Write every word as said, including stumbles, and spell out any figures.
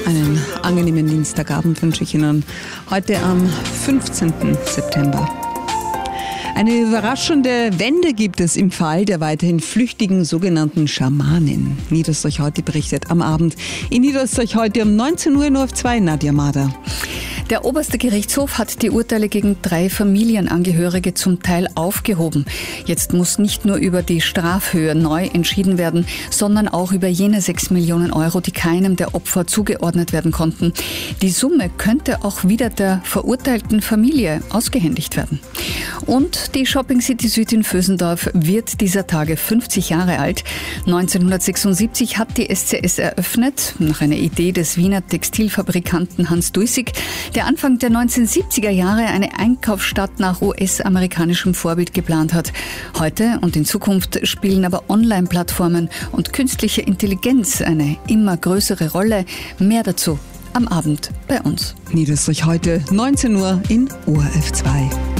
Einen angenehmen Dienstagabend wünsche ich Ihnen heute am fünfzehnten September. Eine überraschende Wende gibt es im Fall der weiterhin flüchtigen sogenannten Schamanin. Niederösterreich heute berichtet am Abend. In Niederösterreich heute um neunzehn Uhr in O R F zwei, Nadja Mader. Der oberste Gerichtshof hat die Urteile gegen drei Familienangehörige zum Teil aufgehoben. Jetzt muss nicht nur über die Strafhöhe neu entschieden werden, sondern auch über jene sechs Millionen Euro, die keinem der Opfer zugeordnet werden konnten. Die Summe könnte auch wieder der verurteilten Familie ausgehändigt werden. Und die Shopping City Süd in Vösendorf wird dieser Tage fünfzig Jahre alt. neunzehnhundertsechsundsiebzig hat die S C S eröffnet, nach einer Idee des Wiener Textilfabrikanten Hans Duisig, der Anfang der neunzehnhundertsiebziger Jahre eine Einkaufsstadt nach U S-amerikanischem Vorbild geplant hat. Heute und in Zukunft spielen aber Online-Plattformen und künstliche Intelligenz eine immer größere Rolle. Mehr dazu am Abend bei uns. Niederösterreich heute neunzehn Uhr in O R F zwei.